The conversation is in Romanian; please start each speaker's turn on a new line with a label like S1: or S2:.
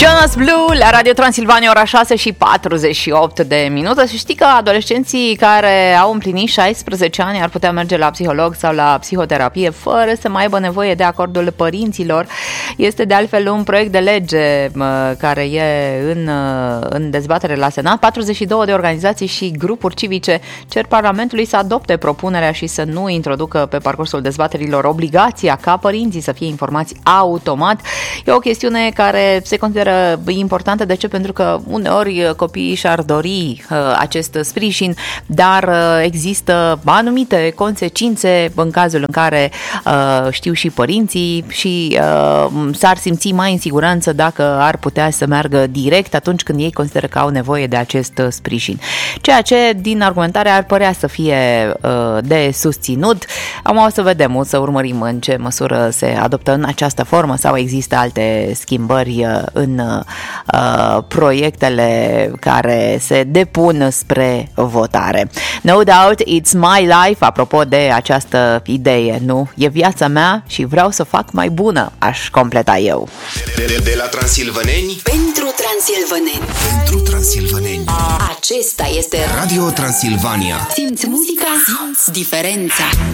S1: Jonas Blue la Radio Transilvania, ora 6:48. Să știi că adolescenții care au împlinit 16 ani ar putea merge la psiholog sau la psihoterapie fără să mai aibă nevoie de acordul părinților. Este de altfel un proiect de lege care e în dezbatere la Senat. 42 de organizații și grupuri civice cer Parlamentului să adopte propunerea și să nu introducă pe parcursul dezbaterilor obligația ca părinții să fie informați automat. E o chestiune care se consideră importantă. De ce? Pentru că uneori copiii și-ar dori acest sprijin, dar există anumite consecințe în cazul în care știu și părinții și s-ar simți mai în siguranță dacă ar putea să meargă direct atunci când ei consideră că au nevoie de acest sprijin. Ceea ce din argumentare ar părea să fie de susținut. O să vedem, o să urmărim în ce măsură se adoptă în această formă sau există alte schimbări în proiectele care se depun spre votare. No doubt, it's my life, apropo de această idee, nu? E viața mea și vreau să o fac mai bună, aș completa eu.
S2: De la transilvăneni
S3: pentru transilvăneni.
S2: Pentru transilvăneni.
S3: Acesta este
S2: Radio Transilvania.
S3: Simți muzica, simți diferența.